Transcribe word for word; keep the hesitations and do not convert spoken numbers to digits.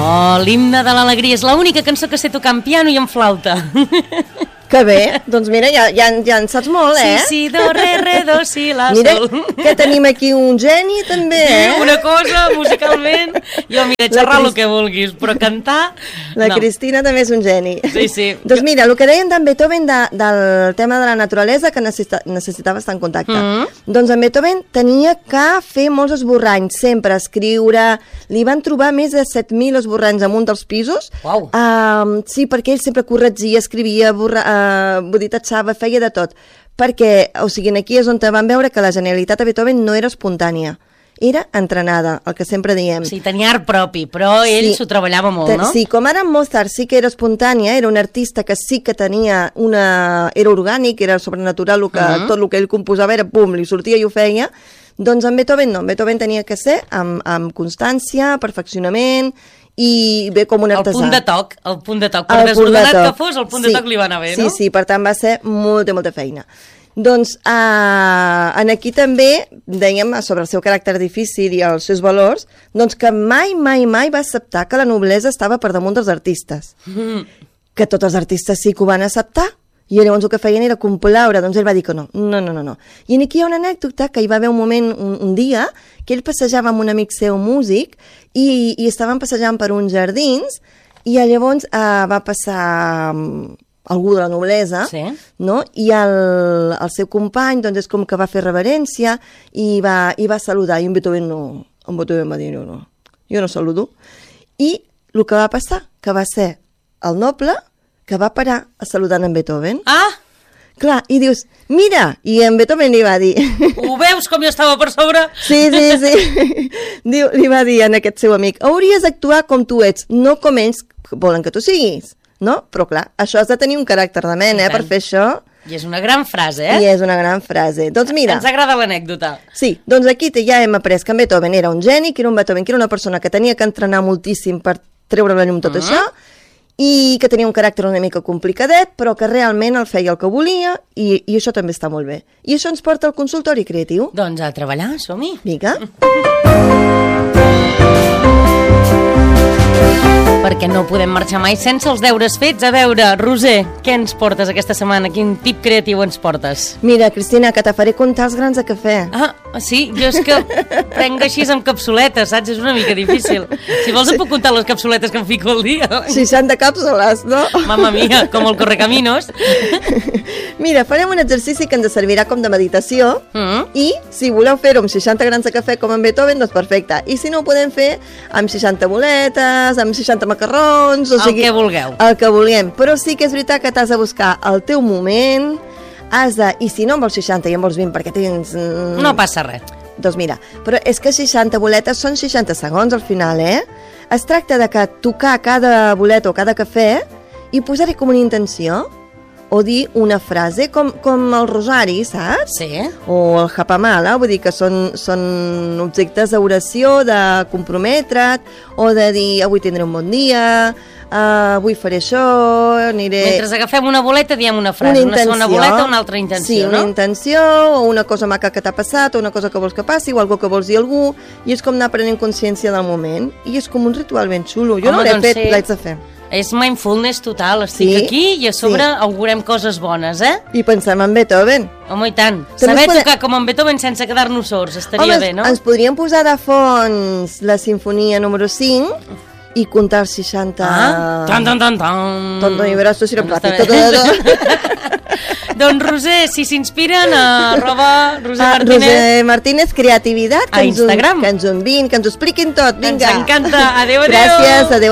Oh, l'himne de l'alegria. És l'única cançó que sé tocar en piano i en flauta. Que bé, doncs mira, ja, ja, ja en saps molt, eh? Sí, sí, do, re, re, do, si, la, mira, sol. que tenim aquí un geni, també, eh? Una cosa, musicalment, jo mira, xerrar el que vulguis, però cantar... La no. Cristina també és un geni. Sí, sí. Doncs mira, el que deien d'en Beethoven de, del tema de la naturalesa, que necessita, necessitava estar en contacte. Mm-hmm. Doncs en Beethoven tenia que fer molts esborranys, sempre escriure... Li van trobar més de set mil esborranys en un dels pisos. Uau. Uh, sí, perquè ell sempre corregia, escrivia, borra, uh, vull dir, tatxava, feia de tot. Perquè, o sigui, aquí és on van veure que la genialitat de Beethoven no era espontània. Era entrenada, el que sempre diem. Sí, tenia art propi, però ell s'ho sí. treballava molt, no? Sí, com ara en Mozart sí que era espontània, era un artista que sí que tenia una... era orgànic, era sobrenatural, el que, uh-huh. tot el que ell composava era pum, li sortia i ho feia. Doncs en Beethoven no, en Beethoven tenia que ser amb, amb constància, perfeccionament i bé com un artesà. El punt de toc, el punt de toc, per desordenat que fos, el punt sí, de toc li va anar bé, sí, no? Sí, sí, per tant va ser molta, molta feina. Doncs eh, en aquí també dèiem sobre el seu caràcter difícil i els seus valors, doncs que mai, mai, mai va acceptar que la noblesa estava per damunt dels artistes. Mm. Que tots els artistes sí que ho van acceptar, i llavors el que feien era complaure, doncs ell va dir que no, no, no, no, no. I aquí hi ha una anècdota que hi va haver un moment, un, un dia, que ell passejava amb un amic seu músic i, i estaven passejant per uns jardins i llavors eh, va passar um, algú de la noblesa, sí. no? I el, el seu company doncs és com que va fer reverència i va, i va saludar, i en Beethoven no, en Beethoven va dir no, no, jo no saludo. I el que va passar, que va ser el noble que va parar a saludar en Beethoven. Ah! Clar, i dius, mira, i en Beethoven li va dir... Ho veus com jo estava per sobre? Sí, sí, sí. Diu, li va dir a aquest seu amic, hauries d'actuar com tu ets, no com ells volen que tu siguis, no? Però clar, això has de tenir un caràcter de ment, eh, per fer això. I és una gran frase, eh? I és una gran frase. Doncs mira... Ens agrada l'anècdota. Sí, doncs aquí ja hem après que en Beethoven era un geni, que era un Beethoven, que era una persona que tenia que entrenar moltíssim per treure la llum tot uh-huh. això, i que tenia un caràcter una mica complicadet, però que realment el feia el que volia, i, i això també està molt bé. I això ens porta al consultori creatiu. Doncs a treballar, som-hi. Vinga. Perquè no podem marxar mai sense els deures fets. A veure, Roser, què ens portes aquesta setmana? Quin tip creatiu ens portes? Mira, Cristina, que te faré comptar els grans de cafè. Ah, sí? Jo és que prenc així amb capsuletes, saps? És una mica difícil. Si vols sí. em puc comptar les capsuletes que em fico al dia. seixanta càpsules, no? Mamma mia, com el Correcaminos. Mira, farem un exercici que ens servirà com de meditació mm. i si voleu fer-ho amb seixanta grans de cafè com en Beethoven, doncs perfecte. I si no ho podem fer amb seixanta boletes, amb seixanta macarrons... O sigui, el que vulgueu. El que vulguem. Però sí que és veritat que t'has de buscar el teu moment, has de... I si no en vols seixanta i en vols vint perquè tens... No passa res. Doncs mira, però és que seixanta boletes són seixanta segons al final, eh? Es tracta de que tocar cada boleta o cada cafè i posar-hi com una intenció o dir una frase, com, com el rosari, saps? Sí. O el japamala, vull dir que són, són objectes d'oració, de comprometre't, o de dir avui tindré un bon dia, uh, avui faré això, aniré... Mentre agafem una boleta diem una frase, una, una segona boleta, una altra intenció, sí, no? Sí, una intenció, o una cosa maca que t'ha passat, o una cosa que vols que passi, o algo que vols dir a algú, i és com anar prenent consciència del moment, i és com un ritual ben xulo. Jo Home, no l'he doncs fet, sí. l'haig de fer. És mindfulness total, estic sí, aquí i a sobre sí. augurem coses bones, eh? I pensem en Beethoven. Home, i tant. També Saber podem... tocar com en Beethoven sense quedar-nos sords, estaria Home, bé, no? Ens podríem posar de fons la sinfonia número cinc i comptar els seixanta... Ah, tan, tan, tan, tan. Tonto i braço, si no plati, tot, tot. Doncs Roser, si s'inspiren, arroba Roser ah, Martínez. Roser Martínez, creativitat, que a Instagram. Ens, que ens ho enviïn, que ens ho expliquin tot, vinga. Ens encanta, adeu, adeu. Gràcies, adeu.